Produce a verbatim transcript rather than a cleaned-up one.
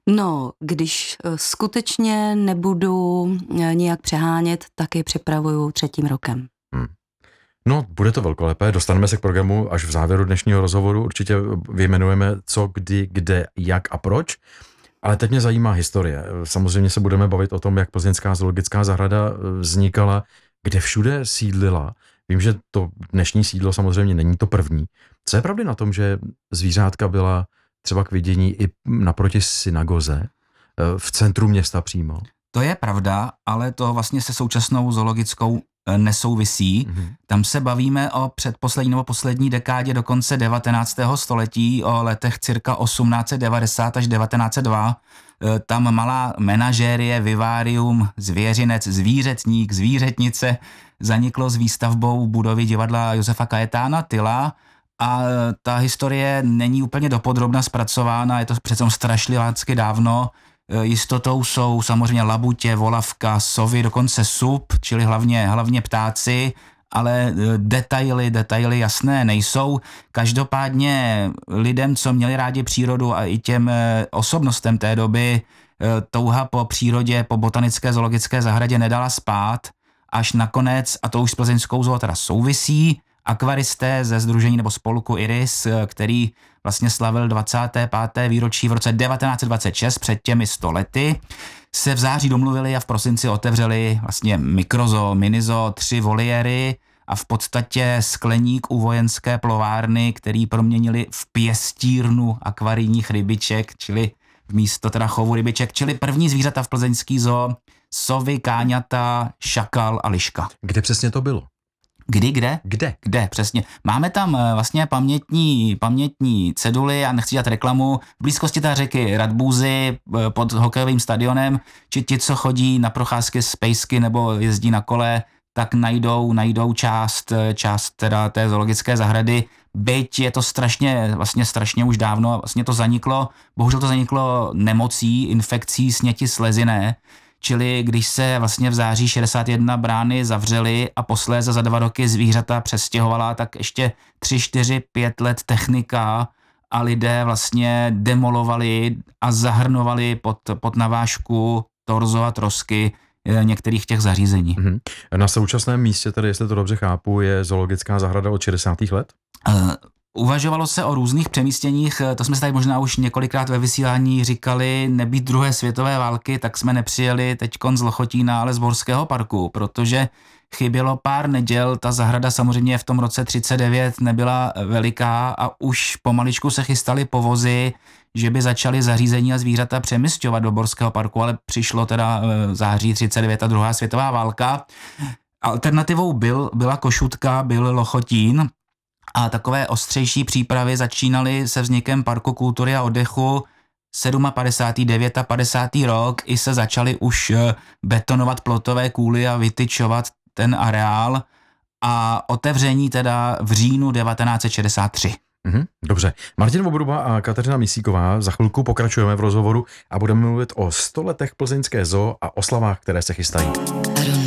No, když skutečně nebudu nějak přehánět, tak je připravuju třetím rokem. Hmm. No, bude to velkolepé, dostaneme se k programu až v závěru dnešního rozhovoru, určitě vyjmenujeme co, kdy, kde, jak a proč, ale teď mě zajímá historie. Samozřejmě se budeme bavit o tom, jak plzeňská zoologická zahrada vznikala, kde všude sídlila. Vím, že to dnešní sídlo samozřejmě není to první. Co je pravdy na tom, že zvířátka byla třeba k vidění i naproti synagoze, v centru města přímo? To je pravda, ale to vlastně se současnou zoologickou nesouvisí. Mm-hmm. Tam se bavíme o předposlední nebo poslední dekádě do konce devatenáctého století, o letech cirka osmnáct set devadesát až devatenáct set dva. Tam malá menažérie, vivárium, zvěřinec, zvířetník, zvířetnice zaniklo s výstavbou budovy divadla Josefa Kajetána Tyla a ta historie není úplně dopodrobna zpracována, je to přece strašlivácky dávno. Jistotou jsou samozřejmě labutě, volavka, sovy, dokonce sup, čili hlavně, hlavně ptáci, ale detaily, detaily jasné nejsou. Každopádně lidem, co měli rádi přírodu a i těm osobnostem té doby, touha po přírodě, po botanické zoologické zahradě nedala spát, až nakonec, a to už s plzeňskou zoo teda souvisí, akvaristé ze sdružení nebo spolku Iris, který vlastně slavil dvacáté páté výročí v roce devatenáct set dvacet šest, před těmi sto lety, se v září domluvili a v prosinci otevřeli vlastně mikrozoo, minizoo, tři voliéry a v podstatě skleník u vojenské plovárny, který proměnili v pěstírnu akvarijních rybiček, čili v místo teda chovu rybiček, čili první zvířata v plzeňský zoo, sovy, káňata, šakal a liška. Kde přesně to bylo? Kdy, kde? Kde? Kde, přesně. Máme tam vlastně pamětní, pamětní ceduly, já nechci dělat reklamu, v blízkosti té řeky Radbůzy pod hokejovým stadionem, či ti, co chodí na procházky z pejsky nebo jezdí na kole, tak najdou, najdou část, část teda té zoologické zahrady. Byť je to strašně, vlastně strašně už dávno, vlastně to zaniklo, bohužel to zaniklo nemocí, infekcí sněti sleziny. Čili když se vlastně v září šedesát jedna brány zavřely a posléze za dva roky zvířata přestěhovala, tak ještě tři, čtyři, pět let technika a lidé vlastně demolovali a zahrnovali pod, pod navážku torzo a trosky některých těch zařízení. Mm-hmm. Na současném místě, tedy jestli to dobře chápu, je zoologická zahrada od šedesátých let? Uh, Uvažovalo se o různých přemístěních, to jsme se tady možná už několikrát ve vysílání říkali, nebýt druhé světové války, tak jsme nepřijeli teďkon z Lochotína, ale z Borského parku, protože chybělo pár neděl, ta zahrada samozřejmě v tom roce třicet devět nebyla veliká a už pomaličku se chystaly povozy, že by začaly zařízení a zvířata přemisťovat do Borského parku, ale přišlo teda září třicet devět a druhá světová válka. Alternativou byl, byla Košutka, byl Lochotín, a takové ostřejší přípravy začínaly se vznikem Parku kultury a oddechu padesátý sedmý, padesátý devátý rok, i se začaly už betonovat plotové kůly a vytyčovat ten areál a otevření teda v říjnu devatenáct set šedesát tři. Mhm, dobře. Martin Vobruba a Kateřina Mísíková, za chvilku pokračujeme v rozhovoru a budeme mluvit o sto letech plzeňské zoo a oslavách, které se chystají.